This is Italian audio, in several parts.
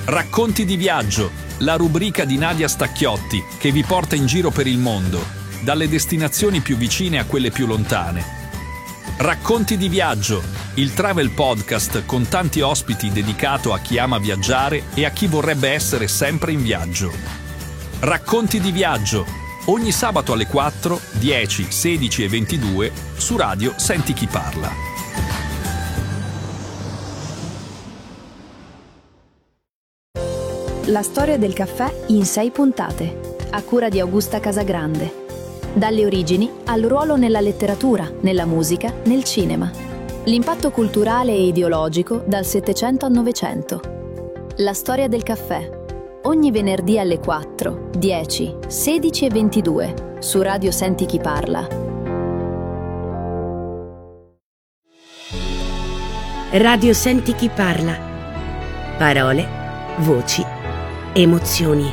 Racconti di viaggio, la rubrica di Nadia Stacchiotti che vi porta in giro per il mondo, dalle destinazioni più vicine a quelle più lontane. Racconti di viaggio, il travel podcast con tanti ospiti dedicato a chi ama viaggiare e a chi vorrebbe essere sempre in viaggio. Racconti di viaggio, ogni sabato alle 4, 10, 16 e 22 su Radio Senti Chi Parla. La storia del caffè in 6 puntate, a cura di Augusta Casagrande. Dalle origini al ruolo nella letteratura, nella musica, nel cinema. L'impatto culturale e ideologico dal Settecento al Novecento. La storia del caffè. Ogni venerdì alle 4, 10, 16 e 22 su Radio Senti Chi Parla. Radio Senti Chi Parla. Parole, voci, emozioni.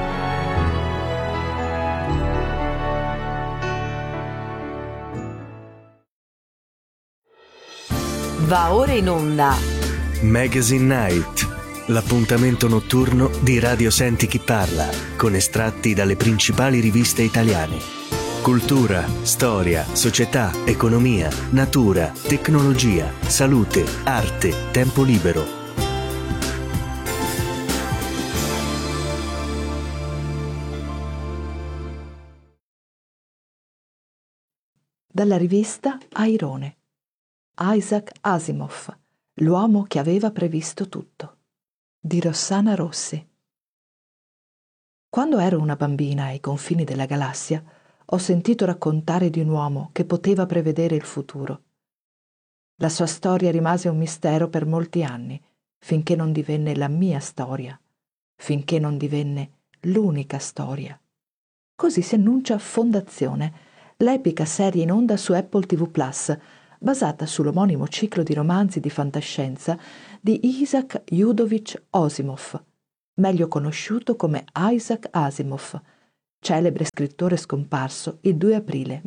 Va ora in onda Magazine Night, l'appuntamento notturno di Radio Senti Chi Parla, con estratti dalle principali riviste italiane. Cultura, storia, società, economia, natura, tecnologia, salute, arte, tempo libero. Dalla rivista Airone. Isaac Asimov, l'uomo che aveva previsto tutto, di Rossana Rossi. Quando ero una bambina ai confini della galassia, ho sentito raccontare di un uomo che poteva prevedere il futuro. La sua storia rimase un mistero per molti anni, finché non divenne la mia storia, finché non divenne l'unica storia. Così si annuncia Fondazione, l'epica serie in onda su Apple TV+, basata sull'omonimo ciclo di romanzi di fantascienza di Isaac Yudovic Asimov, meglio conosciuto come Isaac Asimov, celebre scrittore scomparso il 2 aprile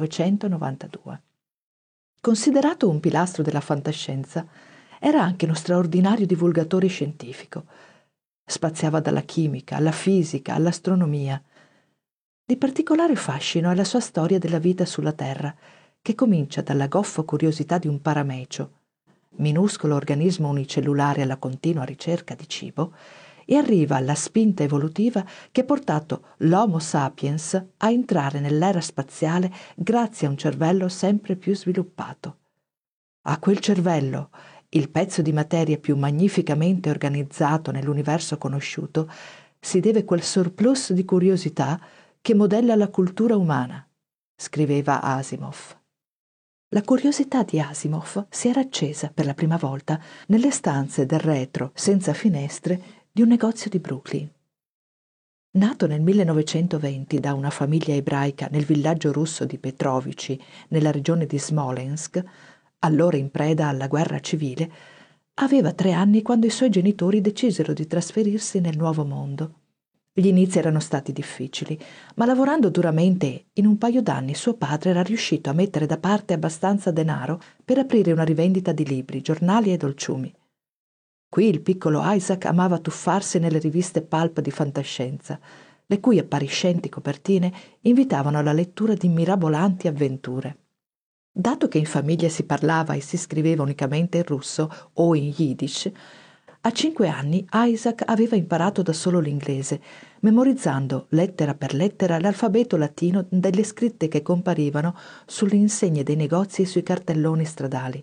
1992. Considerato un pilastro della fantascienza, era anche uno straordinario divulgatore scientifico. Spaziava dalla chimica alla fisica all'astronomia. Di particolare fascino è la sua storia della vita sulla Terra, che comincia dalla goffa curiosità di un paramecio, minuscolo organismo unicellulare alla continua ricerca di cibo, e arriva alla spinta evolutiva che ha portato l'Homo sapiens a entrare nell'era spaziale grazie a un cervello sempre più sviluppato. A quel cervello, il pezzo di materia più magnificamente organizzato nell'universo conosciuto, si deve quel surplus di curiosità che modella la cultura umana, scriveva Asimov. La curiosità di Asimov si era accesa per la prima volta nelle stanze del retro, senza finestre, di un negozio di Brooklyn. Nato nel 1920 da una famiglia ebraica nel villaggio russo di Petrovici, nella regione di Smolensk, allora in preda alla guerra civile, aveva 3 anni quando i suoi genitori decisero di trasferirsi nel Nuovo Mondo. Gli inizi erano stati difficili, ma lavorando duramente in un paio d'anni suo padre era riuscito a mettere da parte abbastanza denaro per aprire una rivendita di libri, giornali e dolciumi. Qui il piccolo Isaac amava tuffarsi nelle riviste pulp di fantascienza, le cui appariscenti copertine invitavano alla lettura di mirabolanti avventure. Dato che in famiglia si parlava e si scriveva unicamente in russo o in yiddish, a 5 anni Isaac aveva imparato da solo l'inglese, memorizzando lettera per lettera l'alfabeto latino delle scritte che comparivano sulle insegne dei negozi e sui cartelloni stradali.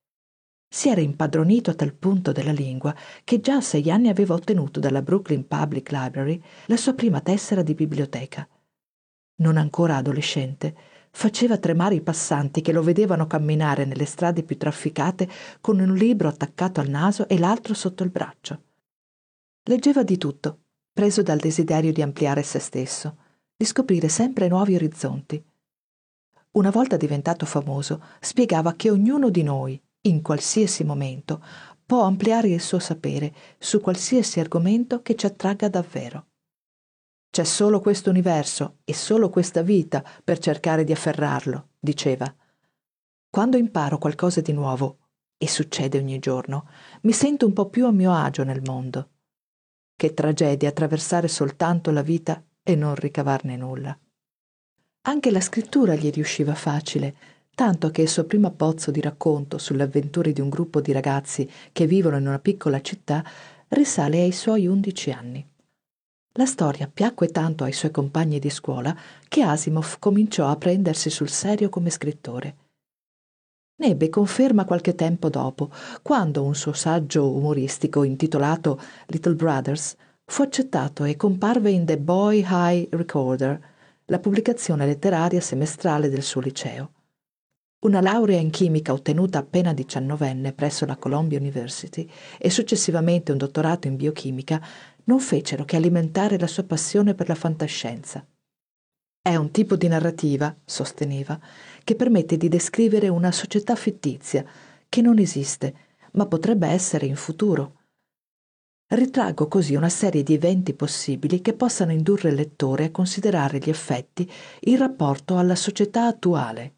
Si era impadronito a tal punto della lingua che già a 6 anni aveva ottenuto dalla Brooklyn Public Library la sua prima tessera di biblioteca. Non ancora adolescente, faceva tremare i passanti che lo vedevano camminare nelle strade più trafficate con un libro attaccato al naso e l'altro sotto il braccio. Leggeva di tutto, preso dal desiderio di ampliare se stesso, di scoprire sempre nuovi orizzonti. Una volta diventato famoso, spiegava che ognuno di noi, in qualsiasi momento, può ampliare il suo sapere su qualsiasi argomento che ci attragga davvero. C'è solo questo universo e solo questa vita per cercare di afferrarlo, diceva. Quando imparo qualcosa di nuovo, e succede ogni giorno, mi sento un po' più a mio agio nel mondo. Che tragedia attraversare soltanto la vita e non ricavarne nulla. Anche la scrittura gli riusciva facile, tanto che il suo primo abbozzo di racconto sulle avventure di un gruppo di ragazzi che vivono in una piccola città risale ai suoi 11 anni. La storia piacque tanto ai suoi compagni di scuola che Asimov cominciò a prendersi sul serio come scrittore. Ne ebbe conferma qualche tempo dopo, quando un suo saggio umoristico intitolato Little Brothers fu accettato e comparve in The Boy High Recorder, la pubblicazione letteraria semestrale del suo liceo. Una laurea in chimica ottenuta appena 19enne presso la Columbia University e successivamente un dottorato in biochimica non fecero che alimentare la sua passione per la fantascienza. È un tipo di narrativa, sosteneva, che permette di descrivere una società fittizia che non esiste, ma potrebbe essere in futuro. Ritraggo così una serie di eventi possibili che possano indurre il lettore a considerare gli effetti in rapporto alla società attuale.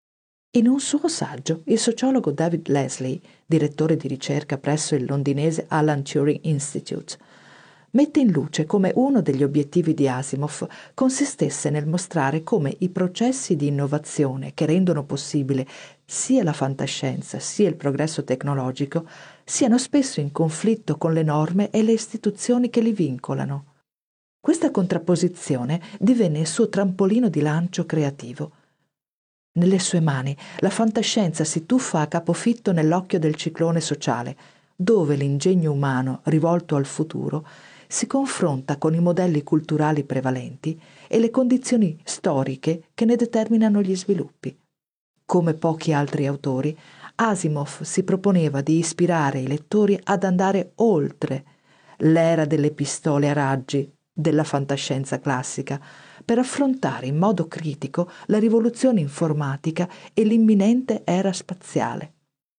In un suo saggio, il sociologo David Leslie, direttore di ricerca presso il londinese Alan Turing Institute, mette in luce come uno degli obiettivi di Asimov consistesse nel mostrare come i processi di innovazione che rendono possibile sia la fantascienza sia il progresso tecnologico siano spesso in conflitto con le norme e le istituzioni che li vincolano. Questa contrapposizione divenne il suo trampolino di lancio creativo. Nelle sue mani la fantascienza si tuffa a capofitto nell'occhio del ciclone sociale, dove l'ingegno umano rivolto al futuro si confronta con i modelli culturali prevalenti e le condizioni storiche che ne determinano gli sviluppi. Come pochi altri autori, Asimov si proponeva di ispirare i lettori ad andare oltre l'era delle pistole a raggi della fantascienza classica, per affrontare in modo critico la rivoluzione informatica e l'imminente era spaziale.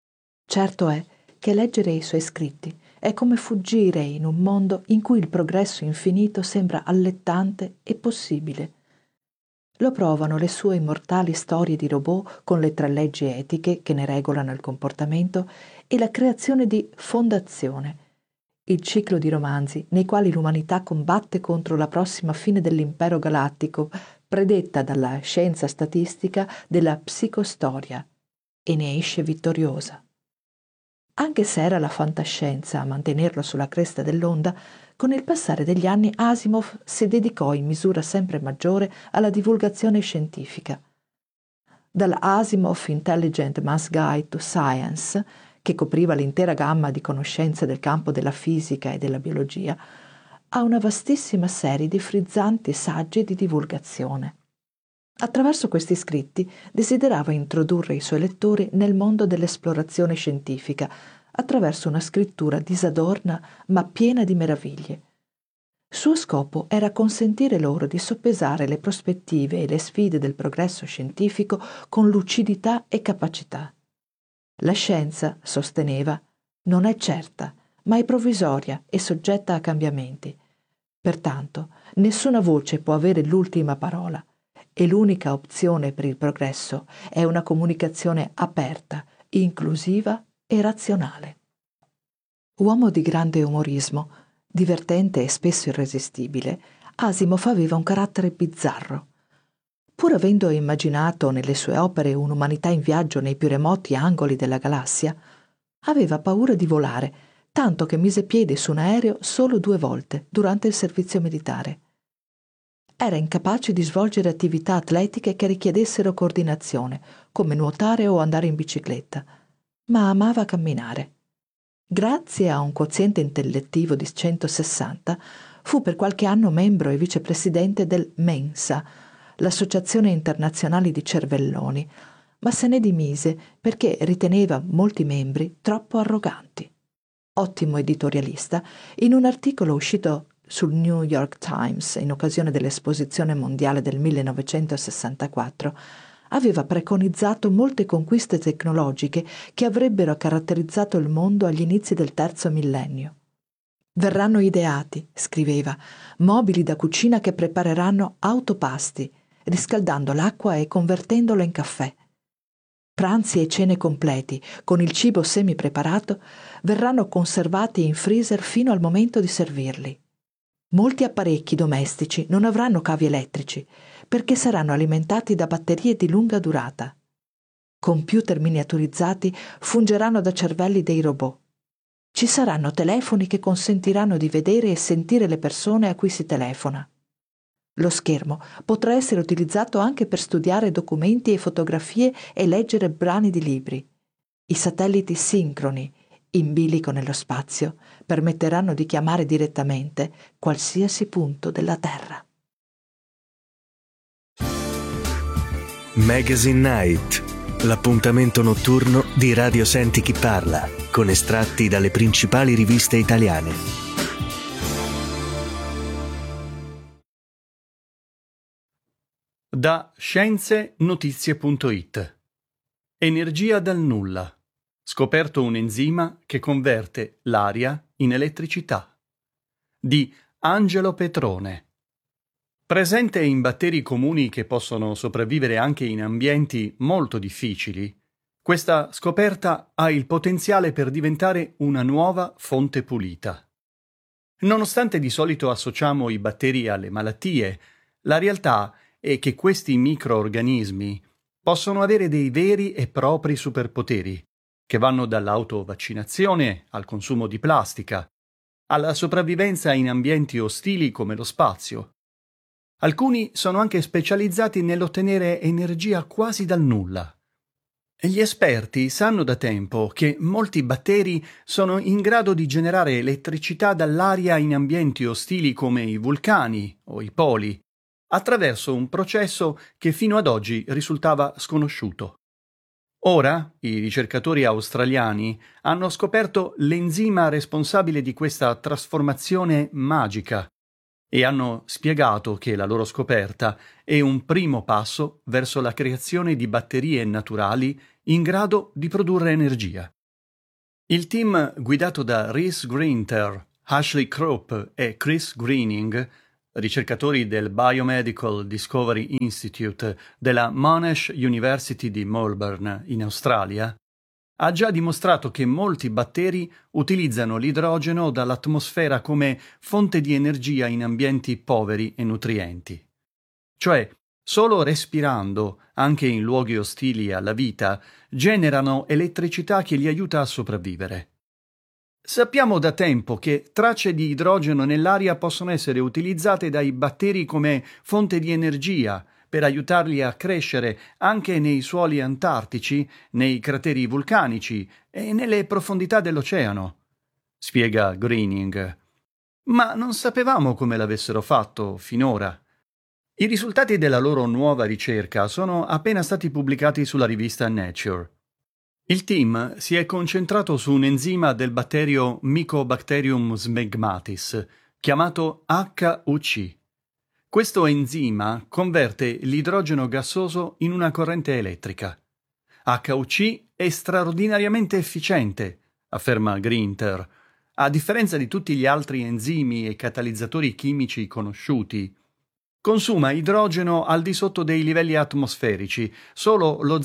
Certo è che leggere i suoi scritti è come fuggire in un mondo in cui il progresso infinito sembra allettante e possibile. Lo provano le sue immortali storie di robot con le 3 leggi etiche che ne regolano il comportamento e la creazione di Fondazione, il ciclo di romanzi nei quali l'umanità combatte contro la prossima fine dell'impero galattico predetta dalla scienza statistica della psicostoria e ne esce vittoriosa. Anche se era la fantascienza a mantenerlo sulla cresta dell'onda, con il passare degli anni Asimov si dedicò in misura sempre maggiore alla divulgazione scientifica. Dall'Asimov Intelligent Mass Guide to Science, che copriva l'intera gamma di conoscenze del campo della fisica e della biologia, a una vastissima serie di frizzanti saggi di divulgazione. Attraverso questi scritti desiderava introdurre i suoi lettori nel mondo dell'esplorazione scientifica attraverso una scrittura disadorna ma piena di meraviglie. Suo scopo era consentire loro di soppesare le prospettive e le sfide del progresso scientifico con lucidità e capacità. La scienza, sosteneva, non è certa, ma è provvisoria e soggetta a cambiamenti. Pertanto, nessuna voce può avere l'ultima parola e l'unica opzione per il progresso è una comunicazione aperta, inclusiva e razionale. Uomo di grande umorismo, divertente e spesso irresistibile, Asimov aveva un carattere bizzarro. Pur avendo immaginato nelle sue opere un'umanità in viaggio nei più remoti angoli della galassia, aveva paura di volare, tanto che mise piede su un aereo solo 2 volte durante il servizio militare. Era incapace di svolgere attività atletiche che richiedessero coordinazione, come nuotare o andare in bicicletta, ma amava camminare. Grazie a un quoziente intellettivo di 160, fu per qualche anno membro e vicepresidente del Mensa, l'Associazione Internazionale di Cervelloni, ma se ne dimise perché riteneva molti membri troppo arroganti. Ottimo editorialista, in un articolo uscito sul New York Times in occasione dell'Esposizione Mondiale del 1964, aveva preconizzato molte conquiste tecnologiche che avrebbero caratterizzato il mondo agli inizi del 3° millennio. Verranno ideati, scriveva, mobili da cucina che prepareranno autopasti, riscaldando l'acqua e convertendola in caffè. Pranzi e cene completi, con il cibo semi-preparato, verranno conservati in freezer fino al momento di servirli. Molti apparecchi domestici non avranno cavi elettrici perché saranno alimentati da batterie di lunga durata. Computer miniaturizzati fungeranno da cervelli dei robot. Ci saranno telefoni che consentiranno di vedere e sentire le persone a cui si telefona. Lo schermo potrà essere utilizzato anche per studiare documenti e fotografie e leggere brani di libri. I satelliti sincroni, in bilico nello spazio, permetteranno di chiamare direttamente qualsiasi punto della Terra. Magazine Night, l'appuntamento notturno di Radio Senti Chi Parla, con estratti dalle principali riviste italiane. Da scienzenotizie.it. Energia dal nulla. Scoperto un enzima che converte l'aria in elettricità. Di Angelo Petrone. Presente in batteri comuni che possono sopravvivere anche in ambienti molto difficili, questa scoperta ha il potenziale per diventare una nuova fonte pulita. Nonostante di solito associamo i batteri alle malattie, la realtà è che questi microorganismi possono avere dei veri e propri superpoteri, che vanno dall'autovaccinazione al consumo di plastica, alla sopravvivenza in ambienti ostili come lo spazio. Alcuni sono anche specializzati nell'ottenere energia quasi dal nulla. E gli esperti sanno da tempo che molti batteri sono in grado di generare elettricità dall'aria in ambienti ostili come i vulcani o i poli, attraverso un processo che fino ad oggi risultava sconosciuto. Ora, i ricercatori australiani hanno scoperto l'enzima responsabile di questa trasformazione magica e hanno spiegato che la loro scoperta è un primo passo verso la creazione di batterie naturali in grado di produrre energia. Il team guidato da Rhys Grinter, Ashley Krupp e Chris Greening, ricercatori del Biomedical Discovery Institute della Monash University di Melbourne, in Australia, ha già dimostrato che molti batteri utilizzano l'idrogeno dall'atmosfera come fonte di energia in ambienti poveri e nutrienti. Cioè, solo respirando, anche in luoghi ostili alla vita, generano elettricità che li aiuta a sopravvivere. Sappiamo da tempo che tracce di idrogeno nell'aria possono essere utilizzate dai batteri come fonte di energia per aiutarli a crescere anche nei suoli antartici, nei crateri vulcanici e nelle profondità dell'oceano, spiega Greening. Ma non sapevamo come l'avessero fatto finora. I risultati della loro nuova ricerca sono appena stati pubblicati sulla rivista Nature. Il team si è concentrato su un enzima del batterio Mycobacterium smegmatis, chiamato HUC. Questo enzima converte l'idrogeno gassoso in una corrente elettrica. HUC è straordinariamente efficiente, afferma Grinter. A differenza di tutti gli altri enzimi e catalizzatori chimici conosciuti, consuma idrogeno al di sotto dei livelli atmosferici, solo lo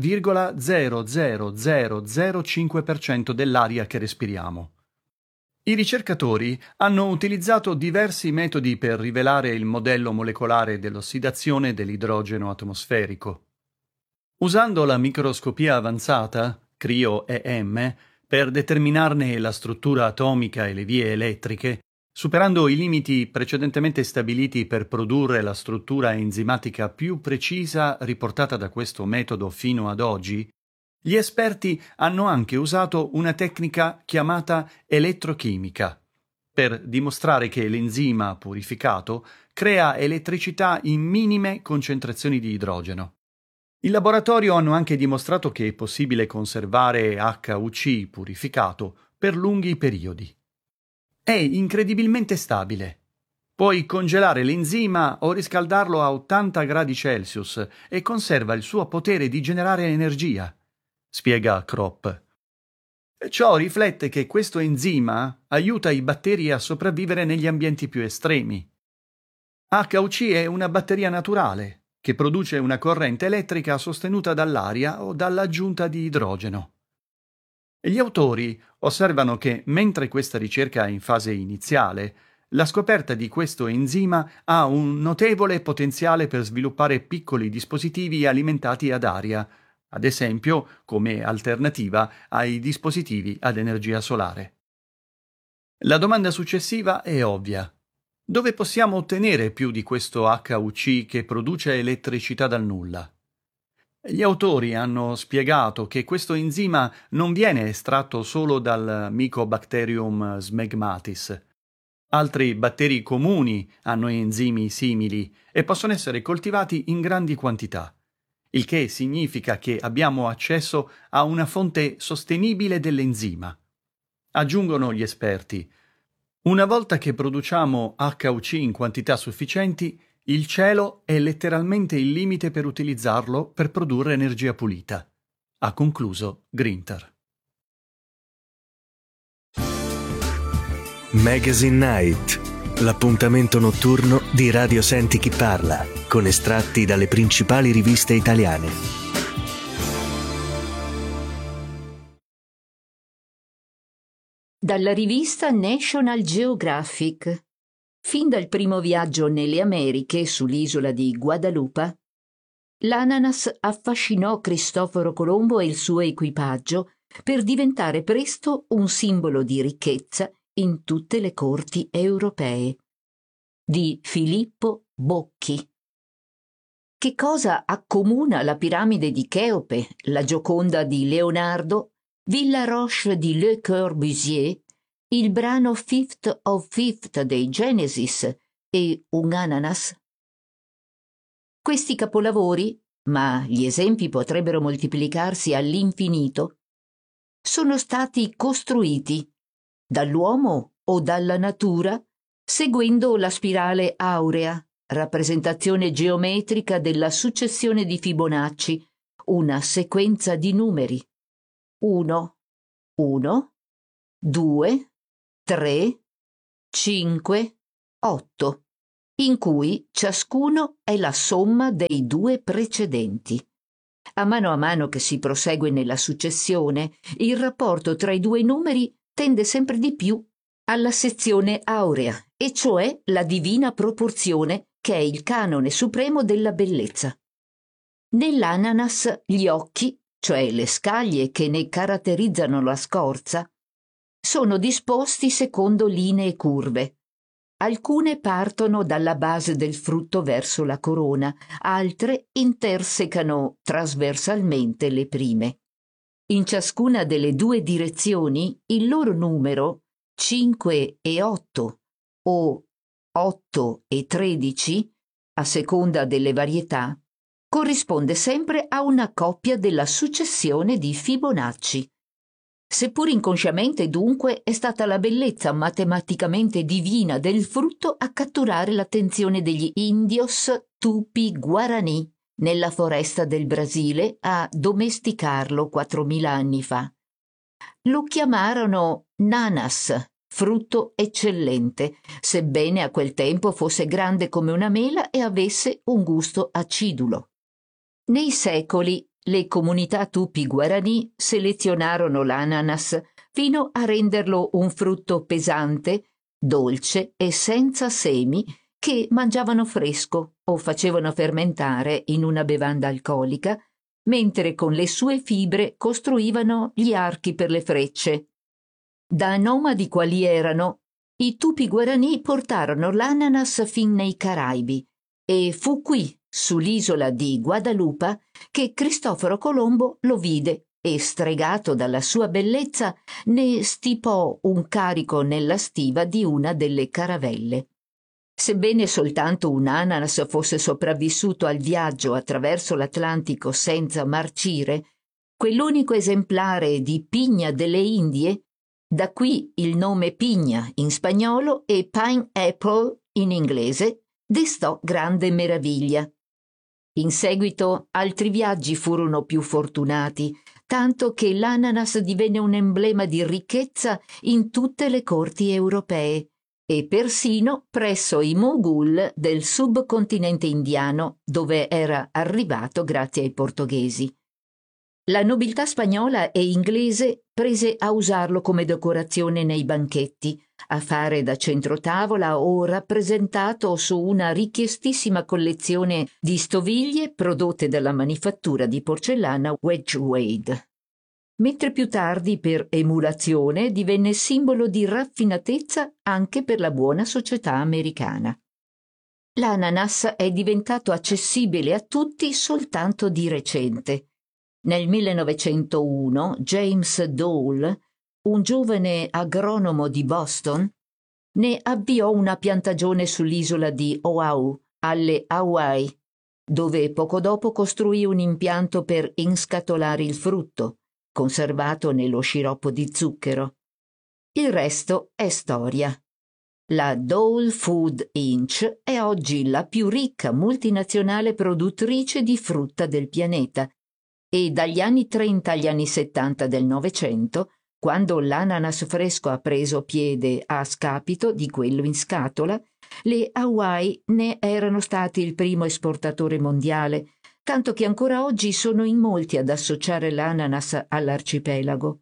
0,00005% dell'aria che respiriamo. I ricercatori hanno utilizzato diversi metodi per rivelare il modello molecolare dell'ossidazione dell'idrogeno atmosferico. Usando la microscopia avanzata, cryo-EM, per determinarne la struttura atomica e le vie elettriche, superando i limiti precedentemente stabiliti per produrre la struttura enzimatica più precisa riportata da questo metodo fino ad oggi, gli esperti hanno anche usato una tecnica chiamata elettrochimica per dimostrare che l'enzima purificato crea elettricità in minime concentrazioni di idrogeno. In laboratorio hanno anche dimostrato che è possibile conservare HUC purificato per lunghi periodi. È incredibilmente stabile. Puoi congelare l'enzima o riscaldarlo a 80 gradi Celsius e conserva il suo potere di generare energia, spiega Kropp. Ciò riflette che questo enzima aiuta i batteri a sopravvivere negli ambienti più estremi. HUC è una batteria naturale che produce una corrente elettrica sostenuta dall'aria o dall'aggiunta di idrogeno. Gli autori osservano che, mentre questa ricerca è in fase iniziale, La scoperta di questo enzima ha un notevole potenziale per sviluppare piccoli dispositivi alimentati ad aria, ad esempio come alternativa ai dispositivi ad energia solare. La domanda successiva è ovvia. Dove possiamo ottenere più di questo HUC che produce elettricità dal nulla? Gli autori hanno spiegato che questo enzima non viene estratto solo dal Mycobacterium smegmatis. Altri batteri comuni hanno enzimi simili e possono essere coltivati in grandi quantità, il che significa che abbiamo accesso a una fonte sostenibile dell'enzima. Aggiungono gli esperti: una volta che produciamo HUC in quantità sufficienti, il cielo è letteralmente il limite per utilizzarlo per produrre energia pulita. Ha concluso Grinter. Magazine Night, l'appuntamento notturno di Radio Senti Chi Parla, con estratti dalle principali riviste italiane. Dalla rivista National Geographic. Fin dal primo viaggio nelle Americhe sull'isola di Guadalupe, l'ananas affascinò Cristoforo Colombo e il suo equipaggio per diventare presto un simbolo di ricchezza in tutte le corti europee. Di Filippo Bocchi. Che cosa accomuna la piramide di Cheope, la Gioconda di Leonardo, Villa Roche di Le Corbusier, il brano Fifth of Fifth dei Genesis e un ananas? Questi capolavori, ma gli esempi potrebbero moltiplicarsi all'infinito, sono stati costruiti dall'uomo o dalla natura seguendo la spirale aurea, rappresentazione geometrica della successione di Fibonacci, una sequenza di numeri. 1, 1, 2, 3, 5, 8, in cui ciascuno è la somma dei due precedenti. A mano che si prosegue nella successione, il rapporto tra i due numeri tende sempre di più alla sezione aurea, e cioè la divina proporzione che è il canone supremo della bellezza. Nell'ananas gli occhi, cioè le scaglie che ne caratterizzano la scorza, sono disposti secondo linee curve. Alcune partono dalla base del frutto verso la corona, altre intersecano trasversalmente le prime. In ciascuna delle due direzioni il loro numero, 5 e 8 o 8 e 13, a seconda delle varietà, corrisponde sempre a una coppia della successione di Fibonacci. Seppur inconsciamente, dunque, è stata la bellezza matematicamente divina del frutto a catturare l'attenzione degli indios Tupi-Guarani nella foresta del Brasile a domesticarlo 4000 anni fa. Lo chiamarono nanas, frutto eccellente, sebbene a quel tempo fosse grande come una mela e avesse un gusto acidulo. Nei secoli le comunità Tupi-Guarani selezionarono l'ananas fino a renderlo un frutto pesante, dolce e senza semi che mangiavano fresco o facevano fermentare in una bevanda alcolica, mentre con le sue fibre costruivano gli archi per le frecce. Da nomadi quali erano, i Tupi-Guarani portarono l'ananas fin nei Caraibi e fu qui, sull'isola di Guadalupe, che Cristoforo Colombo lo vide e, stregato dalla sua bellezza, ne stipò un carico nella stiva di una delle caravelle. Sebbene soltanto un ananas fosse sopravvissuto al viaggio attraverso l'Atlantico senza marcire, quell'unico esemplare di pigna delle Indie, da qui il nome pigna in spagnolo e pineapple in inglese, destò grande meraviglia. In seguito altri viaggi furono più fortunati, tanto che l'ananas divenne un emblema di ricchezza in tutte le corti europee e persino presso i Mogul del subcontinente indiano, dove era arrivato grazie ai portoghesi. La nobiltà spagnola e inglese prese a usarlo come decorazione nei banchetti, a fare da centrotavola o rappresentato su una richiestissima collezione di stoviglie prodotte dalla manifattura di porcellana Wedgwood. Mentre più tardi, per emulazione, divenne simbolo di raffinatezza anche per la buona società americana. L'ananas è diventato accessibile a tutti soltanto di recente. Nel 1901 James Dole, un giovane agronomo di Boston, ne avviò una piantagione sull'isola di Oahu, alle Hawaii, dove poco dopo costruì un impianto per inscatolare il frutto, conservato nello sciroppo di zucchero. Il resto è storia. La Dole Food Inc. è oggi la più ricca multinazionale produttrice di frutta del pianeta e dagli anni 30 agli anni 70 del Novecento, quando l'ananas fresco ha preso piede a scapito di quello in scatola, le Hawaii ne erano stati il primo esportatore mondiale, tanto che ancora oggi sono in molti ad associare l'ananas all'arcipelago.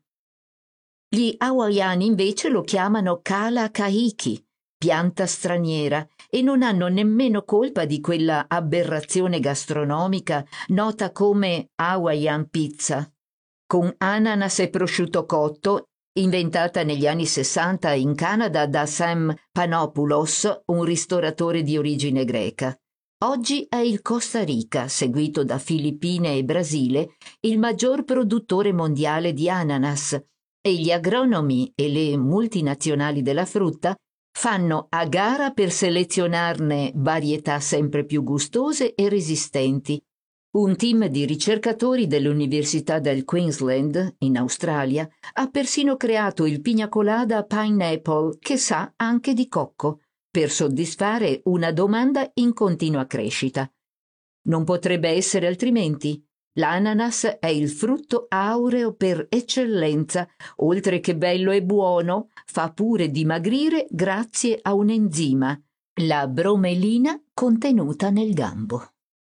Gli hawaiani invece lo chiamano kala kahiki, pianta straniera, e non hanno nemmeno colpa di quella aberrazione gastronomica nota come Hawaiian pizza, con ananas e prosciutto cotto, inventata negli anni 60 in Canada da Sam Panopoulos, un ristoratore di origine greca. Oggi è il Costa Rica, seguito da Filippine e Brasile, il maggior produttore mondiale di ananas, e gli agronomi e le multinazionali della frutta fanno a gara per selezionarne varietà sempre più gustose e resistenti. Un team di ricercatori dell'Università del Queensland, in Australia, ha persino creato il pina colada pineapple, che sa anche di cocco, per soddisfare una domanda in continua crescita. Non potrebbe essere altrimenti. L'ananas è il frutto aureo per eccellenza, oltre che bello e buono, fa pure dimagrire grazie a un enzima, la bromelina contenuta nel gambo.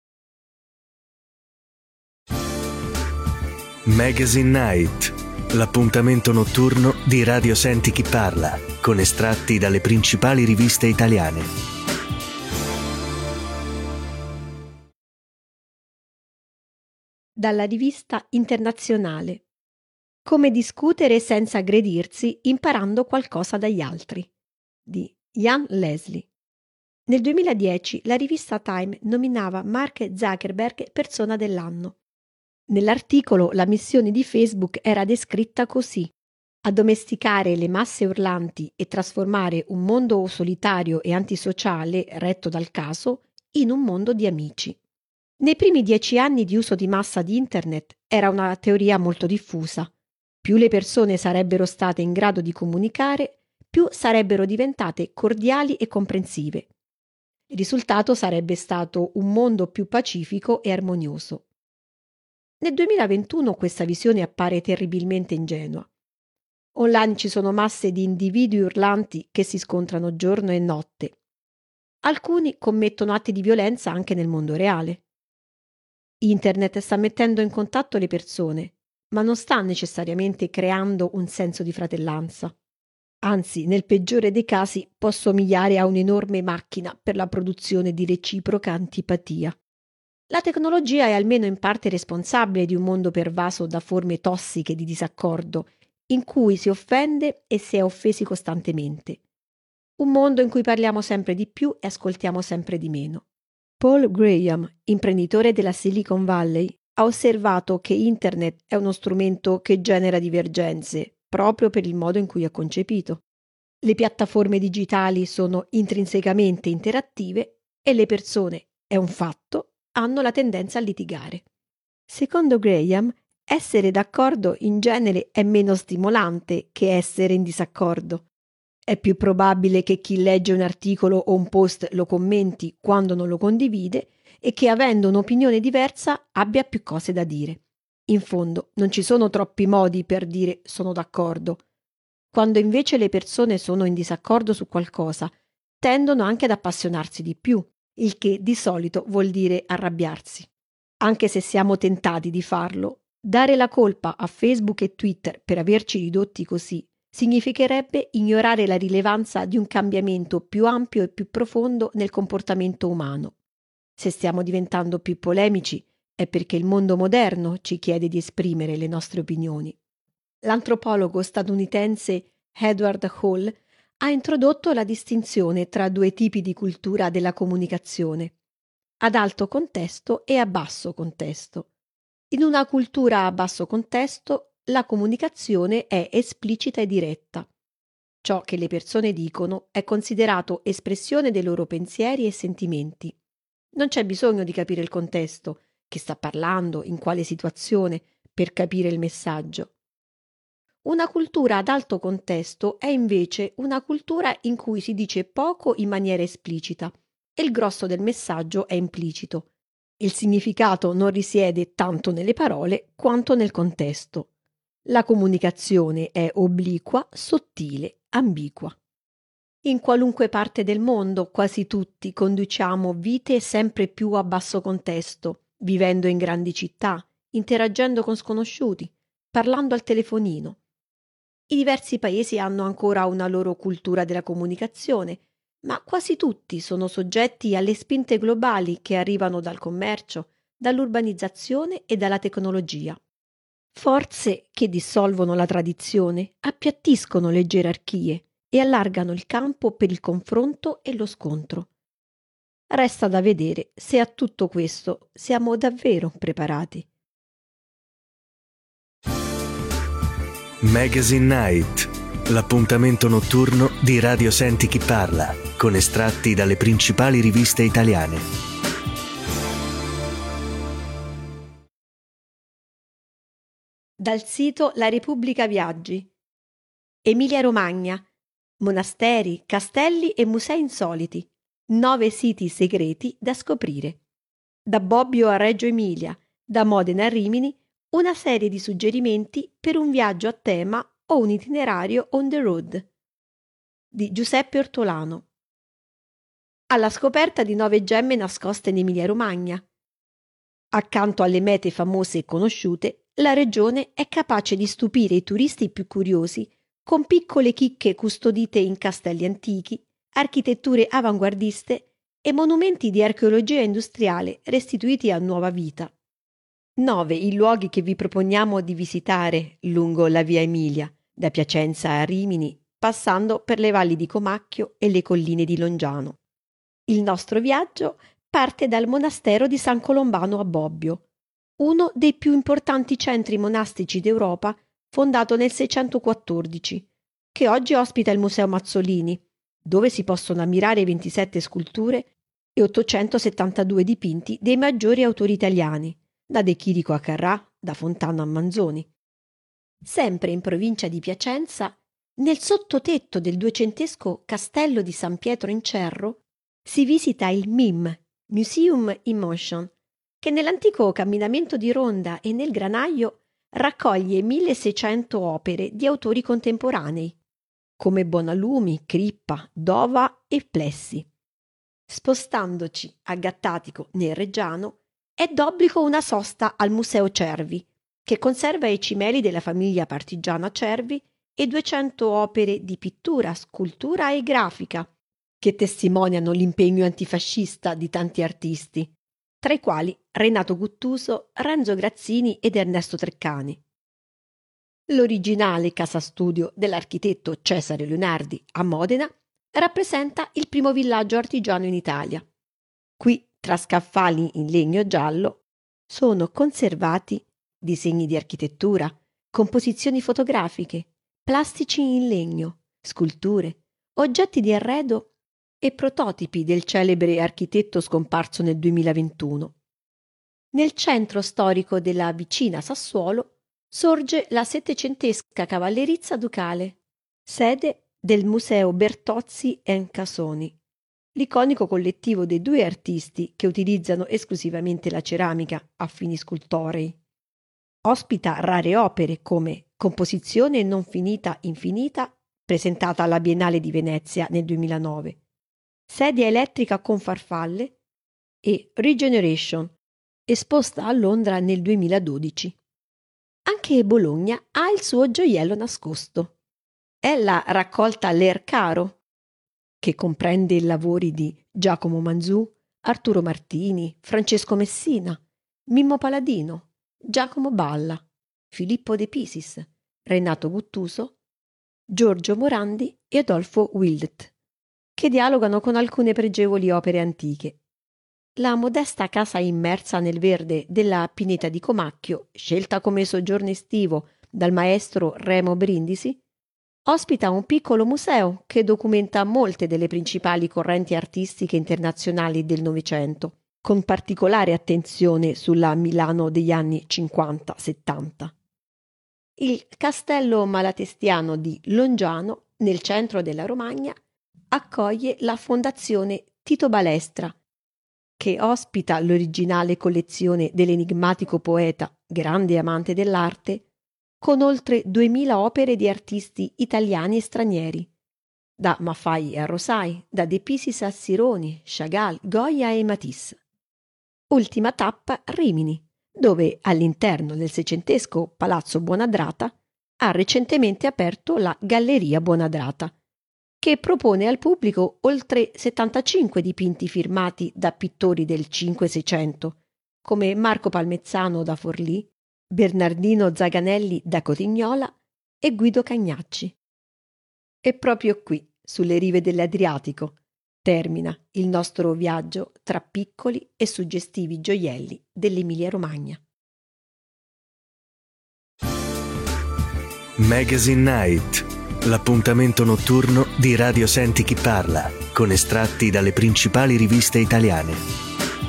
Magazine Night, l'appuntamento notturno di Radio Senti Chi Parla, con estratti dalle principali riviste italiane. Dalla rivista Internazionale. Come discutere senza aggredirsi imparando qualcosa dagli altri, di Jan Leslie. Nel 2010 la rivista Time nominava Mark Zuckerberg persona dell'anno. Nell'articolo la missione di Facebook era descritta così: addomesticare le masse urlanti e trasformare un mondo solitario e antisociale retto dal caso in un mondo di amici. Nei primi 10 anni di uso di massa di Internet era una teoria molto diffusa. Più le persone sarebbero state in grado di comunicare, più sarebbero diventate cordiali e comprensive. Il risultato sarebbe stato un mondo più pacifico e armonioso. Nel 2021 questa visione appare terribilmente ingenua. Online ci sono masse di individui urlanti che si scontrano giorno e notte. Alcuni commettono atti di violenza anche nel mondo reale. Internet sta mettendo in contatto le persone, ma non sta necessariamente creando un senso di fratellanza. Anzi, nel peggiore dei casi può somigliare a un'enorme macchina per la produzione di reciproca antipatia. La tecnologia è almeno in parte responsabile di un mondo pervaso da forme tossiche di disaccordo, in cui si offende e si è offesi costantemente. Un mondo in cui parliamo sempre di più e ascoltiamo sempre di meno. Paul Graham, imprenditore della Silicon Valley, ha osservato che Internet è uno strumento che genera divergenze, proprio per il modo in cui è concepito. Le piattaforme digitali sono intrinsecamente interattive e le persone, è un fatto, hanno la tendenza a litigare. Secondo Graham, essere d'accordo in genere è meno stimolante che essere in disaccordo. È più probabile che chi legge un articolo o un post lo commenti quando non lo condivide e che, avendo un'opinione diversa, abbia più cose da dire. In fondo, non ci sono troppi modi per dire sono d'accordo. Quando invece le persone sono in disaccordo su qualcosa, tendono anche ad appassionarsi di più, il che di solito vuol dire arrabbiarsi. Anche se siamo tentati di farlo, dare la colpa a Facebook e Twitter per averci ridotti così significherebbe ignorare la rilevanza di un cambiamento più ampio e più profondo nel comportamento umano. Se stiamo diventando più polemici è perché il mondo moderno ci chiede di esprimere le nostre opinioni. L'antropologo statunitense Edward Hall ha introdotto la distinzione tra due tipi di cultura della comunicazione, ad alto contesto e a basso contesto. In una cultura a basso contesto, la comunicazione è esplicita e diretta. Ciò che le persone dicono è considerato espressione dei loro pensieri e sentimenti. Non c'è bisogno di capire il contesto, chi sta parlando, in quale situazione, per capire il messaggio. Una cultura ad alto contesto è invece una cultura in cui si dice poco in maniera esplicita e il grosso del messaggio è implicito. Il significato non risiede tanto nelle parole quanto nel contesto. La comunicazione è obliqua, sottile, ambigua. In qualunque parte del mondo, quasi tutti conduciamo vite sempre più a basso contesto, vivendo in grandi città, interagendo con sconosciuti, parlando al telefonino. I diversi paesi hanno ancora una loro cultura della comunicazione, ma quasi tutti sono soggetti alle spinte globali che arrivano dal commercio, dall'urbanizzazione e dalla tecnologia. Forze che dissolvono la tradizione, appiattiscono le gerarchie e allargano il campo per il confronto e lo scontro. Resta da vedere se a tutto questo siamo davvero preparati. Magazine Night, l'appuntamento notturno di Radio Senti Chi Parla, con estratti dalle principali riviste italiane. Dal sito La Repubblica Viaggi. Emilia-Romagna. Monasteri, castelli e musei insoliti. 9 siti segreti da scoprire. Da Bobbio a Reggio Emilia, da Modena a Rimini, una serie di suggerimenti per un viaggio a tema o un itinerario on the road. Di Giuseppe Ortolano. Alla scoperta di 9 gemme nascoste in Emilia-Romagna. Accanto alle mete famose e conosciute, la regione è capace di stupire i turisti più curiosi con piccole chicche custodite in castelli antichi, architetture avanguardiste e monumenti di archeologia industriale restituiti a nuova vita. 9 i luoghi che vi proponiamo di visitare lungo la via Emilia, da Piacenza a Rimini, passando per le valli di Comacchio e le colline di Longiano. Il nostro viaggio parte dal monastero di San Colombano a Bobbio, uno dei più importanti centri monastici d'Europa, fondato nel 614, che oggi ospita il Museo Mazzolini, dove si possono ammirare 27 sculture e 872 dipinti dei maggiori autori italiani, da De Chirico a Carrà, da Fontana a Manzoni. Sempre in provincia di Piacenza, nel sottotetto del duecentesco castello di San Pietro in Cerro, si visita il MIM, Museum in Motion, che nell'antico camminamento di Ronda e nel Granaio raccoglie 1600 opere di autori contemporanei, come Bonalumi, Crippa, Dova e Plessi. Spostandoci a Gattatico, nel Reggiano, è d'obbligo una sosta al Museo Cervi, che conserva i cimeli della famiglia partigiana Cervi e 200 opere di pittura, scultura e grafica, che testimoniano l'impegno antifascista di tanti artisti, tra i quali Renato Guttuso, Renzo Grazzini ed Ernesto Treccani. L'originale casa studio dell'architetto Cesare Leonardi a Modena rappresenta il primo villaggio artigiano in Italia. Qui, tra scaffali in legno giallo, sono conservati disegni di architettura, composizioni fotografiche, plastici in legno, sculture, oggetti di arredo e prototipi del celebre architetto scomparso nel 2021. Nel centro storico della vicina Sassuolo sorge la settecentesca cavallerizza ducale, sede del Museo Bertozzi & Casoni, l'iconico collettivo dei 2 artisti che utilizzano esclusivamente la ceramica a fini scultorei. Ospita rare opere come Composizione non finita infinita, presentata alla Biennale di Venezia nel 2009, Sedia elettrica con farfalle e Regeneration, esposta a Londra nel 2012. Anche Bologna ha il suo gioiello nascosto. è la raccolta Lercaro, che comprende i lavori di Giacomo Manzù, Arturo Martini, Francesco Messina, Mimmo Paladino, Giacomo Balla, Filippo De Pisis, Renato Guttuso, Giorgio Morandi e Adolfo Wildet, che dialogano con alcune pregevoli opere antiche. La modesta casa immersa nel verde della Pineta di Comacchio, scelta come soggiorno estivo dal maestro Remo Brindisi, ospita un piccolo museo che documenta molte delle principali correnti artistiche internazionali del Novecento, con particolare attenzione sulla Milano degli anni 50-70. Il castello malatestiano di Longiano, nel centro della Romagna, accoglie la Fondazione Tito Balestra, che ospita l'originale collezione dell'enigmatico poeta, grande amante dell'arte, con oltre 2000 opere di artisti italiani e stranieri, da Maffei a Rosai, da De Pisis a Sironi, Chagall, Goya e Matisse. Ultima tappa Rimini, dove all'interno del seicentesco Palazzo Buonadrata ha recentemente aperto la Galleria Buonadrata, che propone al pubblico oltre 75 dipinti firmati da pittori del 5-600, come Marco Palmezzano da Forlì, Bernardino Zaganelli da Cotignola e Guido Cagnacci. E proprio qui, sulle rive dell'Adriatico, termina il nostro viaggio tra piccoli e suggestivi gioielli dell'Emilia-Romagna. Magazine Night, l'appuntamento notturno di Radio Senti Chi Parla, con estratti dalle principali riviste italiane.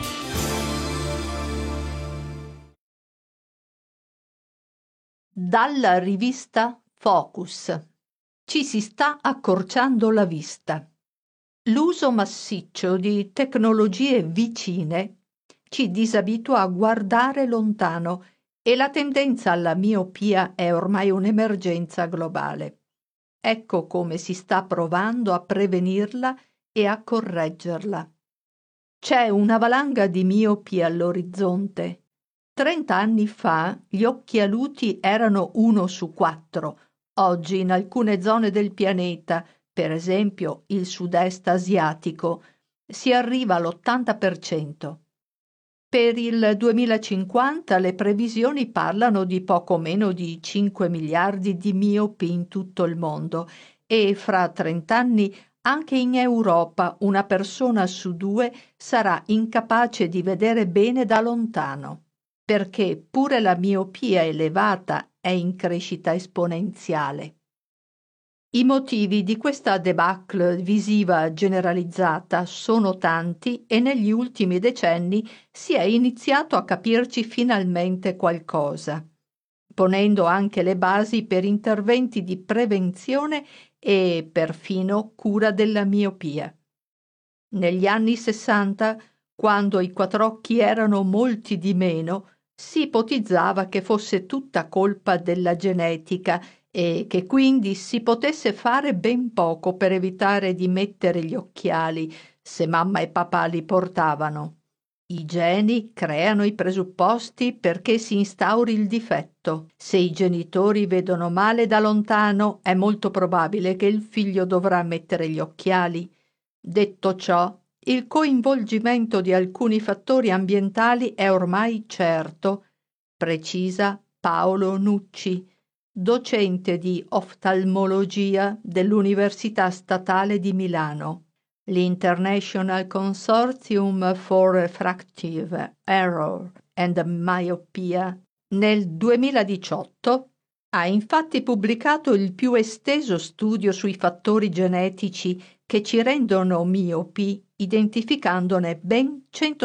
Dalla rivista Focus. Ci si sta accorciando la vista. L'uso massiccio di tecnologie vicine ci disabitua a guardare lontano e la tendenza alla miopia è ormai un'emergenza globale. Ecco come si sta provando a prevenirla e a correggerla. C'è una valanga di miopi all'orizzonte. 30 anni fa gli occhialuti erano 1 su 4. Oggi in alcune zone del pianeta, per esempio il sud-est asiatico, si arriva all'80%. Per il 2050 le previsioni parlano di poco meno di 5 miliardi di miopi in tutto il mondo e fra 30 anni anche in Europa una persona su 2 sarà incapace di vedere bene da lontano, perché pure la miopia elevata è in crescita esponenziale. I motivi di questa debacle visiva generalizzata sono tanti e negli ultimi decenni si è iniziato a capirci finalmente qualcosa, ponendo anche le basi per interventi di prevenzione e perfino cura della miopia. Negli anni 60, quando i quattr'occhi erano molti di meno, si ipotizzava che fosse tutta colpa della genetica e che quindi si potesse fare ben poco per evitare di mettere gli occhiali se mamma e papà li portavano. I geni creano i presupposti perché si instauri il difetto. Se i genitori vedono male da lontano, è molto probabile che il figlio dovrà mettere gli occhiali. Detto ciò, il coinvolgimento di alcuni fattori ambientali è ormai certo, precisa Paolo Nucci, docente di oftalmologia dell'Università Statale di Milano. L'International Consortium for Refractive Error and Myopia nel 2018 ha infatti pubblicato il più esteso studio sui fattori genetici che ci rendono miopi, identificandone ben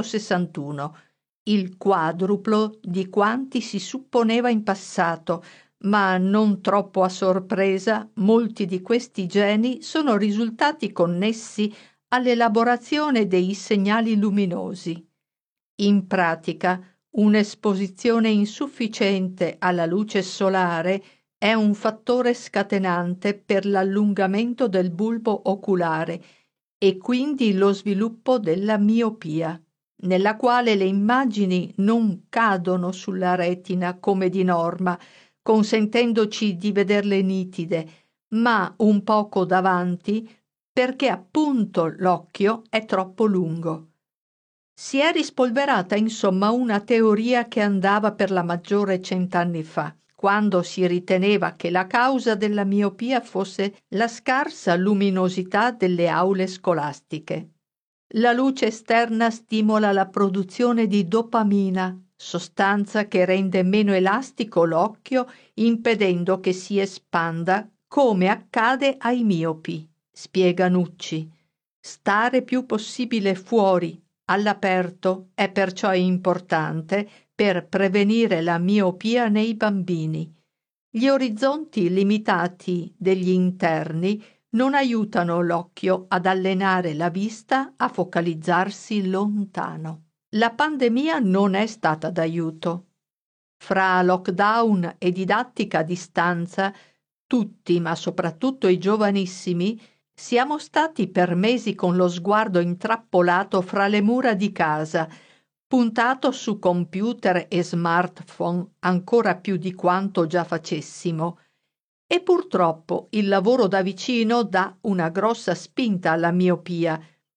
161, il quadruplo di quanti si supponeva in passato, ma non troppo a sorpresa, molti di questi geni sono risultati connessi all'elaborazione dei segnali luminosi. In pratica, un'esposizione insufficiente alla luce solare è un fattore scatenante per l'allungamento del bulbo oculare e quindi lo sviluppo della miopia, nella quale le immagini non cadono sulla retina come di norma, consentendoci di vederle nitide, ma un poco davanti perché appunto l'occhio è troppo lungo. Si è rispolverata insomma una teoria che andava per la maggiore 100 anni fa, quando si riteneva che la causa della miopia fosse la scarsa luminosità delle aule scolastiche. La luce esterna stimola la produzione di dopamina, sostanza che rende meno elastico l'occhio, impedendo che si espanda come accade ai miopi, spiega Nucci. Stare più possibile fuori, all'aperto, è perciò importante per prevenire la miopia nei bambini. Gli orizzonti limitati degli interni non aiutano l'occhio ad allenare la vista a focalizzarsi lontano. La pandemia non è stata d'aiuto. Fra lockdown e didattica a distanza, tutti, ma soprattutto i giovanissimi, siamo stati per mesi con lo sguardo intrappolato fra le mura di casa, puntato su computer e smartphone ancora più di quanto già facessimo. E purtroppo il lavoro da vicino dà una grossa spinta alla miopia.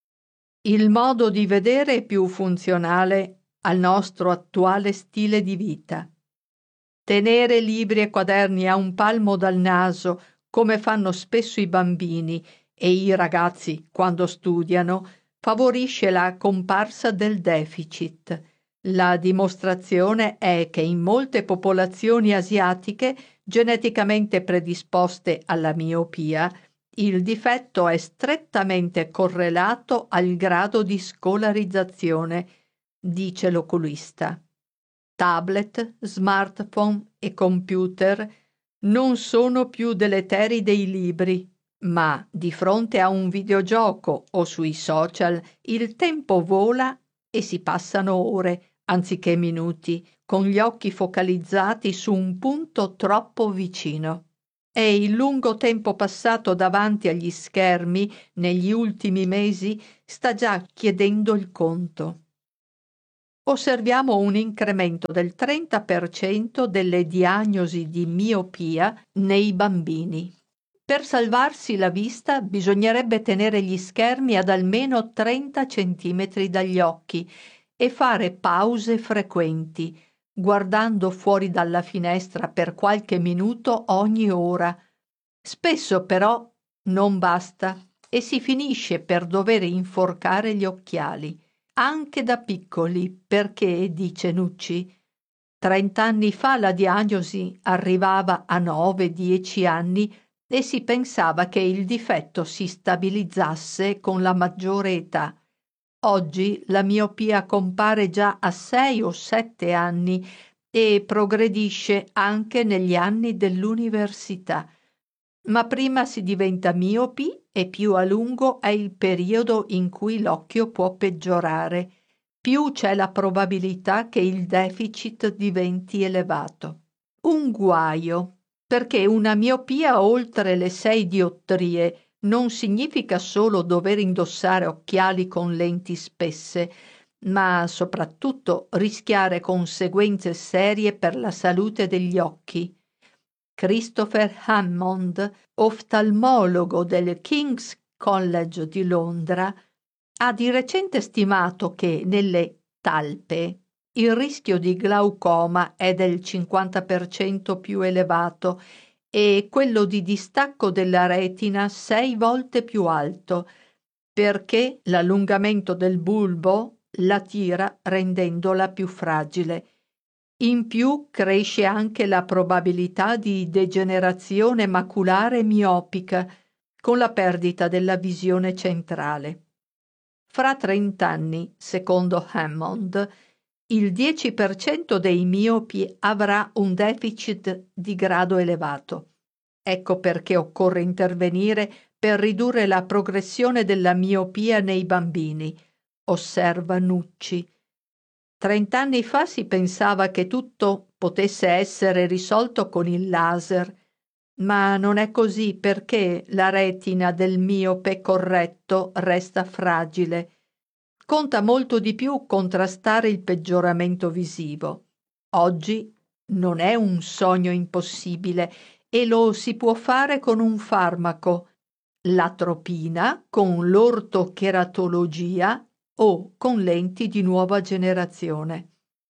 Il modo di vedere è più funzionale al nostro attuale stile di vita. Tenere libri e quaderni a un palmo dal naso, come fanno spesso i bambini e i ragazzi quando studiano, favorisce la comparsa del deficit. La dimostrazione è che in molte popolazioni asiatiche geneticamente predisposte alla miopia, il difetto è strettamente correlato al grado di scolarizzazione, dice l'oculista. Tablet, smartphone e computer non sono più deleteri dei libri, ma di fronte a un videogioco o sui social il tempo vola e si passano ore, anziché minuti, con gli occhi focalizzati su un punto troppo vicino. E il lungo tempo passato davanti agli schermi negli ultimi mesi sta già chiedendo il conto. Osserviamo un incremento del 30% delle diagnosi di miopia nei bambini. Per salvarsi la vista bisognerebbe tenere gli schermi ad almeno 30 centimetri dagli occhi e fare pause frequenti, guardando fuori dalla finestra per qualche minuto ogni ora. Spesso però non basta e si finisce per dover inforcare gli occhiali, anche da piccoli, perché, dice Nucci, 30 anni fa la diagnosi arrivava a 9-10 anni e si pensava che il difetto si stabilizzasse con la maggiore età. Oggi la miopia compare già a 6 o 7 anni e progredisce anche negli anni dell'università. Ma prima si diventa miopi e più a lungo è il periodo in cui l'occhio può peggiorare, più c'è la probabilità che il deficit diventi elevato. Un guaio, perché una miopia oltre le 6 diottrie non significa solo dover indossare occhiali con lenti spesse, ma soprattutto rischiare conseguenze serie per la salute degli occhi. Christopher Hammond, oftalmologo del King's College di Londra, ha di recente stimato che nelle talpe il rischio di glaucoma è del 50% più elevato e quello di distacco della retina 6 volte più alto, perché l'allungamento del bulbo la tira rendendola più fragile. In più cresce anche la probabilità di degenerazione maculare miopica con la perdita della visione centrale. Fra 30 anni, secondo Hammond, il 10% dei miopi avrà un deficit di grado elevato. Ecco perché occorre intervenire per ridurre la progressione della miopia nei bambini, osserva Nucci. 30 anni fa si pensava che tutto potesse essere risolto con il laser, ma non è così perché la retina del miope corretto resta fragile. Conta molto di più contrastare il peggioramento visivo. Oggi non è un sogno impossibile e lo si può fare con un farmaco, l'atropina, con l'ortocheratologia o con lenti di nuova generazione.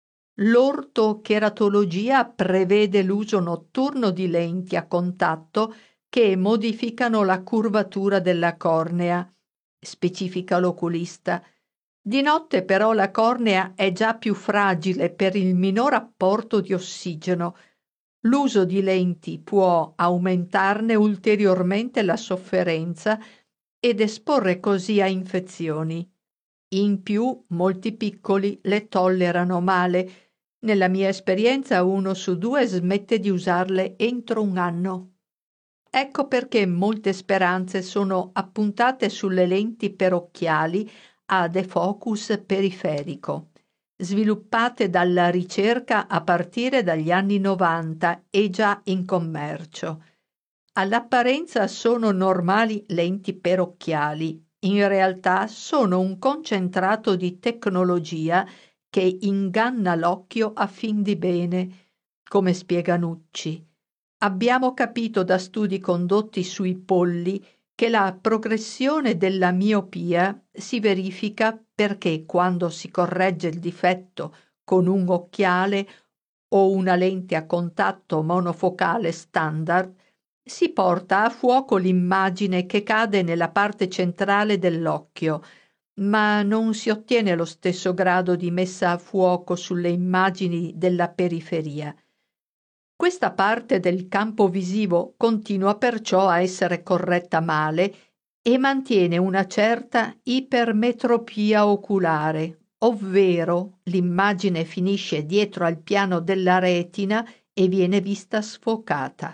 L'ortocheratologia prevede l'uso notturno di lenti a contatto che modificano la curvatura della cornea, specifica l'oculista. Di notte però la cornea è già più fragile per il minor apporto di ossigeno. L'uso di lenti può aumentarne ulteriormente la sofferenza ed esporre così a infezioni. In più, molti piccoli le tollerano male. Nella mia esperienza 1 su 2 smette di usarle entro un anno. Ecco perché molte speranze sono appuntate sulle lenti per occhiali a defocus periferico, sviluppate dalla ricerca a partire dagli anni 90 e già in commercio. All'apparenza sono normali lenti per occhiali, in realtà sono un concentrato di tecnologia che inganna l'occhio a fin di bene, come spiega Nucci. Abbiamo capito da studi condotti sui polli che la progressione della miopia si verifica perché quando si corregge il difetto con un occhiale o una lente a contatto monofocale standard, si porta a fuoco l'immagine che cade nella parte centrale dell'occhio, ma non si ottiene lo stesso grado di messa a fuoco sulle immagini della periferia. Questa parte del campo visivo continua perciò a essere corretta male e mantiene una certa ipermetropia oculare, ovvero l'immagine finisce dietro al piano della retina e viene vista sfocata.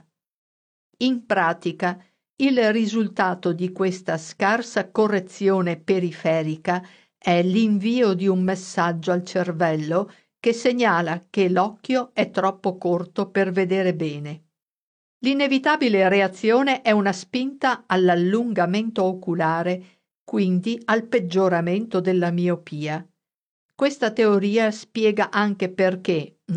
In pratica, il risultato di questa scarsa correzione periferica è l'invio di un messaggio al cervello che segnala che l'occhio è troppo corto per vedere bene. L'inevitabile reazione è una spinta all'allungamento oculare, quindi al peggioramento della miopia. Questa teoria spiega anche perché